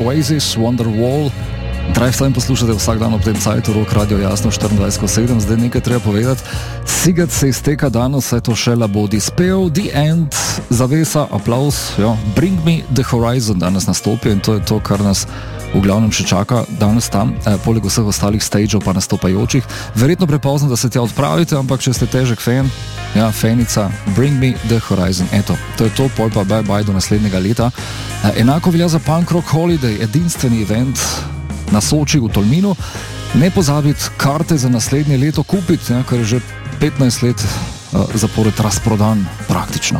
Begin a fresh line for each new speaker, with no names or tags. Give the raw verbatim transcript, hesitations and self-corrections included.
Oasis, Wonderwall. Drive Time poslušate vsak dan ob tem cajtu, Rock Radio Jasno štiriindvajset sedem. Zdaj nekaj treba povedati. Cigat se izteka danes, saj to šele bo dispel, The End, zavesa, aplaus, jo. Bring Me The Horizon danes nastopi in to je to, kar nas v glavnem še čaka danes tam, eh, poleg vseh ostalih stageov pa nastopajočih. Verjetno prepozno, da se tja odpravite, ampak če ste težek fan, ja, fanica, Bring Me The Horizon, eto, to je to, pol pa bye bye do naslednjega leta. Eh, enako velja za Punk Rock Holiday, edinstveni event na Soči v Tolminu. Ne pozabiti karte za naslednje leto kupiti, ja, ker je že petnajst let uh, zapored razprodan praktično.